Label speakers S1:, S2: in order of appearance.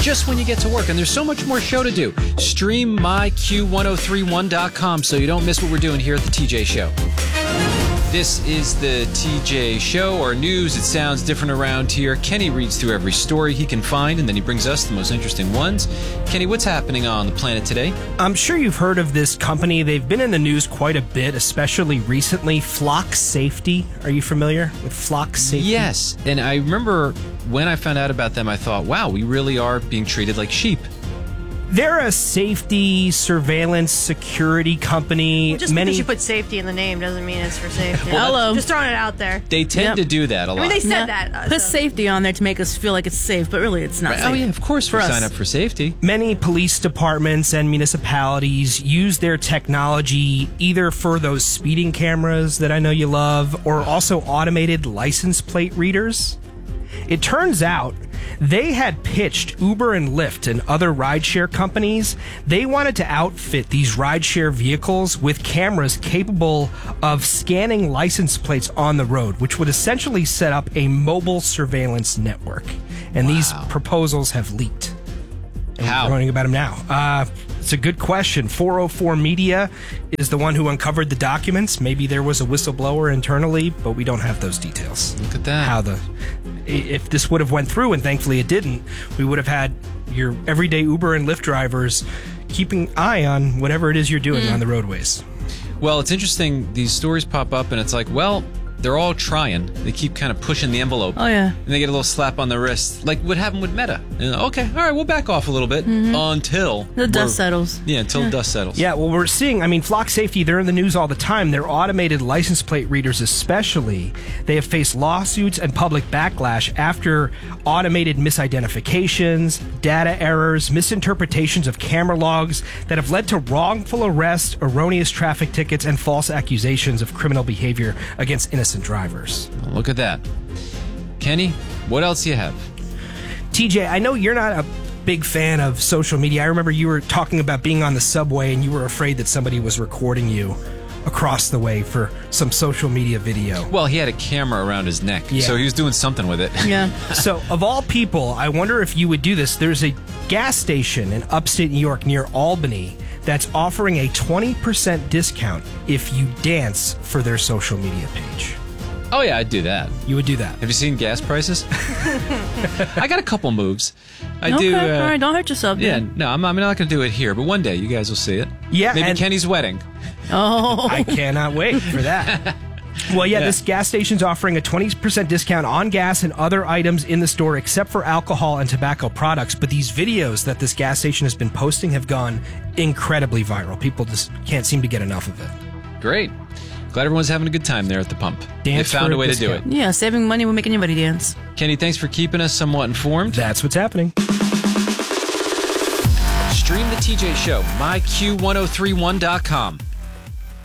S1: just when you get to work. And there's so much more show to do. Stream myQ1031.com so you don't miss what we're doing here at the TJ Show. This is the TJ Show, or news. It sounds different around here. Kenny reads through every story he can find, and then he brings us the most interesting ones. Kenny, what's happening on the planet today?
S2: I'm sure you've heard of this company. They've been in the news quite a bit, especially recently. Flock Safety. Are you familiar with Flock Safety?
S1: Yes, and I remember when I found out about them, I thought, wow, we really are being treated like sheep.
S2: They're a safety, surveillance, security company.
S3: Well, just because you put safety in the name doesn't mean it's for safety.
S4: Hello.
S3: Just throwing it out there.
S1: They tend to do that a lot.
S3: I mean, they said that.
S4: Put safety on there to make us feel like it's safe, but really it's not
S1: Right.
S4: safe.
S1: Oh, yeah, of course we sign up for safety.
S2: Many police departments and municipalities use their technology either for those speeding cameras that I know you love, or also automated license plate readers. It turns out they had pitched Uber and Lyft and other rideshare companies. They wanted to outfit these rideshare vehicles with cameras capable of scanning license plates on the road, which would essentially set up a mobile surveillance network. And these proposals have leaked. And
S1: How?
S2: We're learning about them now. It's a good question. 404 Media is the one who uncovered the documents. Maybe there was a whistleblower internally, but we don't have those details.
S1: Look at that.
S2: If this would have went through, and thankfully it didn't, we would have had your everyday Uber and Lyft drivers keeping eye on whatever it is you're doing on the roadways.
S1: Well, it's interesting. These stories pop up, and it's like, well, they're all trying. They keep kind of pushing the envelope.
S4: Oh, yeah.
S1: And they get a little slap on the wrist, like what happened with Meta. And, okay, all right, we'll back off a little bit until
S4: The dust settles.
S1: Yeah, until dust settles.
S2: Yeah, well, we're seeing, Flock Safety, they're in the news all the time. Their automated license plate readers especially, they have faced lawsuits and public backlash after automated misidentifications, data errors, misinterpretations of camera logs that have led to wrongful arrests, erroneous traffic tickets, and false accusations of criminal behavior against innocent drivers.
S1: Look at that. Kenny, what else do you have?
S2: TJ, I know you're not a big fan of social media. I remember you were talking about being on the subway and you were afraid that somebody was recording you across the way for some social media video.
S1: Well, he had a camera around his neck,
S2: Yeah.
S1: so he was doing something with it.
S4: Yeah.
S2: So, of all people, I wonder if you would do this. There's a gas station in upstate New York near Albany that's offering a 20% discount if you dance for their social media page.
S1: Oh, yeah, I'd do that.
S2: You would do that.
S1: Have you seen gas prices? I got a couple moves. I
S4: Okay,
S1: do.
S4: all right, don't hurt yourself.
S1: Yeah,
S4: then.
S1: no, I'm not going to do it here, but one day you guys will see it.
S2: Yeah,
S1: Maybe
S2: and-
S1: Kenny's wedding.
S4: Oh.
S2: I cannot wait for that. Well, yeah, this gas station's offering a 20% discount on gas and other items in the store except for alcohol and tobacco products. But these videos that this gas station has been posting have gone incredibly viral. People just can't seem to get enough of it.
S1: Great. Glad everyone's having a good time there at the pump. They found a way to do it.
S4: Yeah, saving money will make anybody dance.
S1: Kenny, thanks for keeping us somewhat informed.
S2: That's what's happening.
S1: Stream the TJ Show, myQ1031.com.